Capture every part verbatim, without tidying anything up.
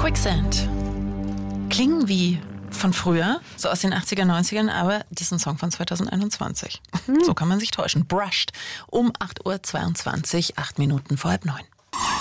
Quicksand. Klingen wie von früher, so aus den achtziger, neunzigern, aber das ist ein Song von zwanzig einundzwanzig. Hm. So kann man sich täuschen. Brushed um acht Uhr zweiundzwanzig, acht Minuten vor halb neun.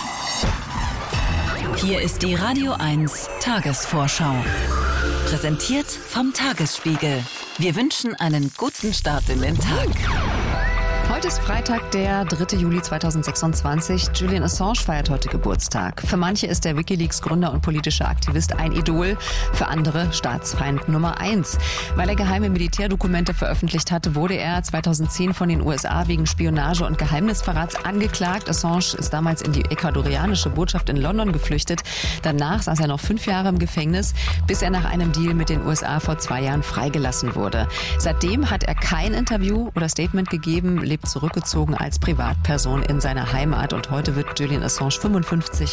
Hier ist die Radio eins Tagesvorschau. Präsentiert vom Tagesspiegel. Wir wünschen einen guten Start in den Tag. Heute ist Freitag, der dritte Juli zweitausendsechsundzwanzig. Julian Assange feiert heute Geburtstag. Für manche ist der WikiLeaks-Gründer und politische Aktivist ein Idol, für andere Staatsfeind Nummer eins. Weil er geheime Militärdokumente veröffentlicht hatte, wurde er zweitausendzehn von den U S A wegen Spionage und Geheimnisverrats angeklagt. Assange ist damals in die ecuadorianische Botschaft in London geflüchtet. Danach saß er noch fünf Jahre im Gefängnis, bis er nach einem Deal mit den U S A vor zwei Jahren freigelassen wurde. Seitdem hat er kein Interview oder Statement gegeben, lebt zurückgezogen als Privatperson in seiner Heimat und heute wird Julian Assange fünfundfünfzig.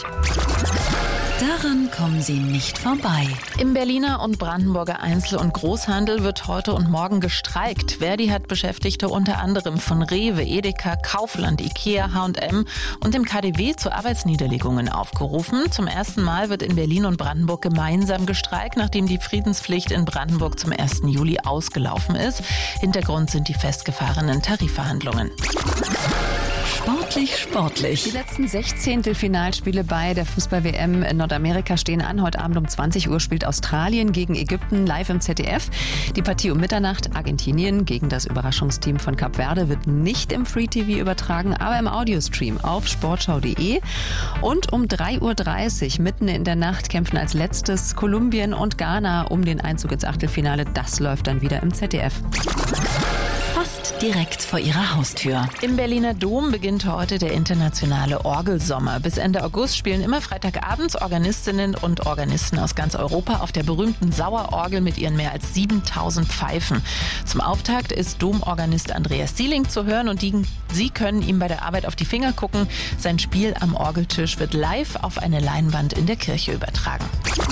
Daran kommen Sie nicht vorbei. Im Berliner und Brandenburger Einzel- und Großhandel wird heute und morgen gestreikt. Verdi hat Beschäftigte unter anderem von Rewe, Edeka, Kaufland, Ikea, H und M und dem K D W zu Arbeitsniederlegungen aufgerufen. Zum ersten Mal wird in Berlin und Brandenburg gemeinsam gestreikt, nachdem die Friedenspflicht in Brandenburg zum ersten Juli ausgelaufen ist. Hintergrund sind die festgefahrenen Tarifverhandlungen. Sportlich, sportlich. Die letzten Sechzehntelfinalspiele bei der Fußball-W M in Nordamerika stehen an. Heute Abend um zwanzig Uhr spielt Australien gegen Ägypten live im Z D F. Die Partie um Mitternacht Argentinien gegen das Überraschungsteam von Kap Verde wird nicht im Free T V übertragen, aber im Audiostream auf sportschau punkt de. Und um drei Uhr dreißig mitten in der Nacht kämpfen als letztes Kolumbien und Ghana um den Einzug ins Achtelfinale. Das läuft dann wieder im Z D F. Fast direkt vor Ihrer Haustür. Im Berliner Dom beginnt heute der internationale Orgelsommer. Bis Ende August spielen immer Freitagabends Organistinnen und Organisten aus ganz Europa auf der berühmten Sauerorgel mit ihren mehr als siebentausend Pfeifen. Zum Auftakt ist Domorganist Andreas Sieling zu hören und die, Sie können ihm bei der Arbeit auf die Finger gucken. Sein Spiel am Orgeltisch wird live auf eine Leinwand in der Kirche übertragen.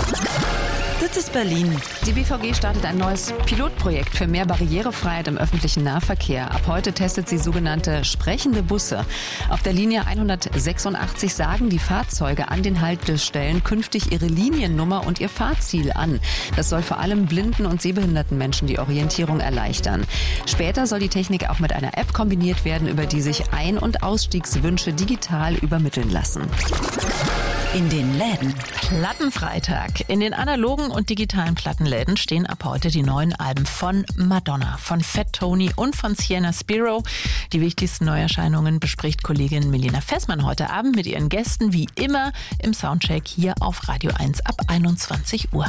Das ist Berlin. Die B V G startet ein neues Pilotprojekt für mehr Barrierefreiheit im öffentlichen Nahverkehr. Ab heute testet sie sogenannte sprechende Busse. Auf der Linie hundertsechsundachtzig sagen die Fahrzeuge an den Haltestellen künftig ihre Liniennummer und ihr Fahrziel an. Das soll vor allem blinden und sehbehinderten Menschen die Orientierung erleichtern. Später soll die Technik auch mit einer App kombiniert werden, über die sich Ein- und Ausstiegswünsche digital übermitteln lassen. In den Läden. Plattenfreitag. In den analogen und digitalen Plattenläden stehen ab heute die neuen Alben von Madonna, von Fat Tony und von Sienna Spiro. Die wichtigsten Neuerscheinungen bespricht Kollegin Melina Fessmann heute Abend mit ihren Gästen, wie immer im Soundcheck hier auf Radio eins ab einundzwanzig Uhr.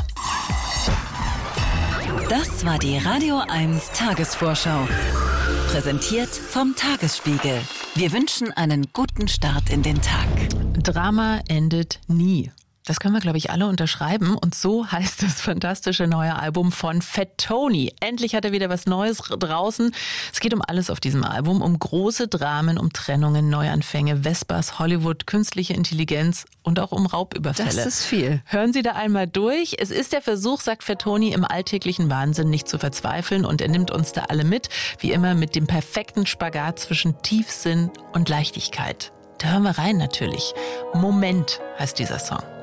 Das war die Radio eins Tagesvorschau. Präsentiert vom Tagesspiegel. Wir wünschen einen guten Start in den Tag. Drama endet nie. Das können wir, glaube ich, alle unterschreiben. Und so heißt das fantastische neue Album von Fat Tony. Endlich hat er wieder was Neues draußen. Es geht um alles auf diesem Album. Um große Dramen, um Trennungen, Neuanfänge, Vespers, Hollywood, künstliche Intelligenz und auch um Raubüberfälle. Das ist viel. Hören Sie da einmal durch. Es ist der Versuch, sagt Fat Tony, im alltäglichen Wahnsinn nicht zu verzweifeln. Und er nimmt uns da alle mit. Wie immer mit dem perfekten Spagat zwischen Tiefsinn und Leichtigkeit. Da hören wir rein natürlich. Moment heißt dieser Song.